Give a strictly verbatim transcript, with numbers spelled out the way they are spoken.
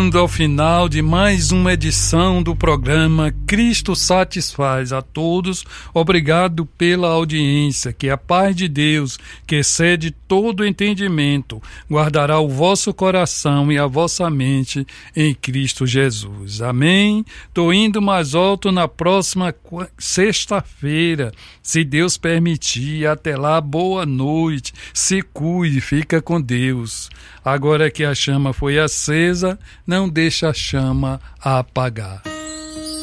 chegando ao final de mais uma edição do programa Cristo Satisfaz. A todos, obrigado pela audiência. Que a paz de Deus, que excede todo entendimento, guardará o vosso coração e a vossa mente em Cristo Jesus. Amém? Tô indo mais alto na próxima sexta-feira, se Deus permitir. Até lá, boa noite. Se cuide, fica com Deus. Agora que a chama foi acesa, não deixa a chama apagar.